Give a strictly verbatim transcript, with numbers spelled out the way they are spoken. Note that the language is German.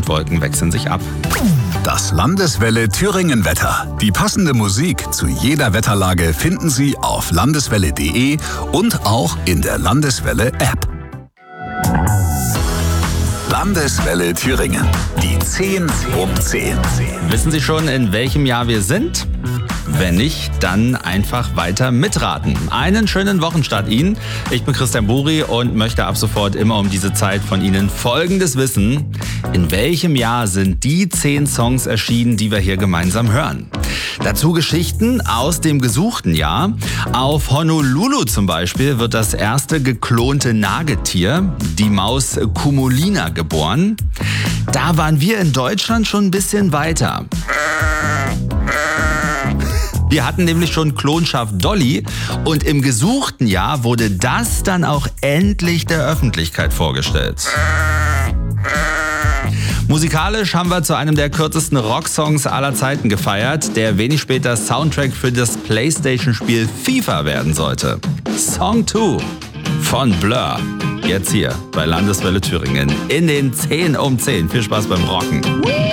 und Wolken wechseln sich ab. Das Landeswelle Thüringen-Wetter. Die passende Musik zu jeder Wetterlage finden Sie auf landeswelle punkt de und auch in der Landeswelle-App. Landeswelle Thüringen. Die zehn um zehn. Wissen Sie schon, in welchem Jahr wir sind? Wenn nicht, dann einfach weiter mitraten. Einen schönen Wochenstart Ihnen. Ich bin Christian Buri und möchte ab sofort immer um diese Zeit von Ihnen Folgendes wissen. In welchem Jahr sind die zehn Songs erschienen, die wir hier gemeinsam hören? Dazu Geschichten aus dem gesuchten Jahr. Auf Honolulu zum Beispiel wird das erste geklonte Nagetier, die Maus Cumulina, geboren. Da waren wir in Deutschland schon ein bisschen weiter. Wir hatten nämlich schon Klonschaf Dolly und im gesuchten Jahr wurde das dann auch endlich der Öffentlichkeit vorgestellt. Musikalisch haben wir zu einem der kürzesten Rocksongs aller Zeiten gefeiert, der wenig später Soundtrack für das PlayStation-Spiel FIFA werden sollte. Song zwei von Blur. Jetzt hier bei Landeswelle Thüringen in den zehn um zehn. Viel Spaß beim Rocken.